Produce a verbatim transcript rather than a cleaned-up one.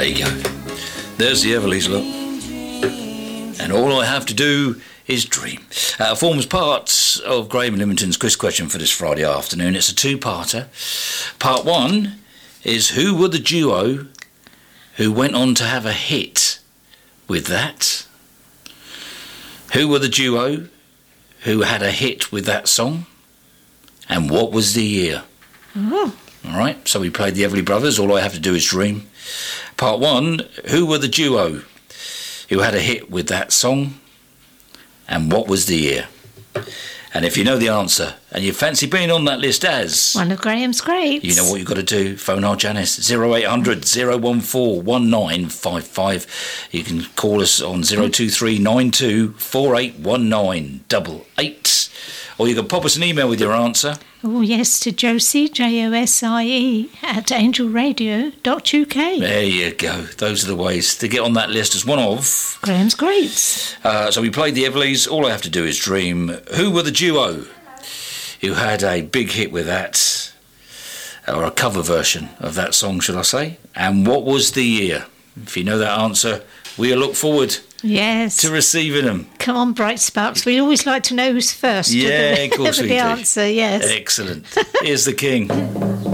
There you go. There's the Everleys, look. And all I have to do is dream. Uh, forms part of Graham Limmington's quiz question for this Friday afternoon. It's a two-parter. Part one is who were the duo who went on to have a hit with that? Who were the duo who had a hit with that song? And what was the year? Oh. All right, so we played the Everly Brothers. All I have to do is dream. Part one, who were the duo who had a hit with that song? And what was the year? And if you know the answer and you fancy being on that list as one of Graham's greats, you know what you've got to do. Phone our Janice, oh eight hundred, oh one four, one nine five five. You can call us on oh two three nine two four eight one nine eight eight. Or you can pop us an email with your answer. Oh, yes, to Josie, J O S I E, at angel radio dot U K. There you go. Those are the ways to get on that list as one of Graham's greats. Uh, so we played the Everleys. All I have to do is dream. Who were the duo who had a big hit with that, or a cover version of that song, should I say? And what was the year? If you know that answer, we look forward yes. to receiving them. Come on, Bright Sparks. We always like to know who's first. Yeah, of course with we the do. answer, yes. Excellent. Here's the king.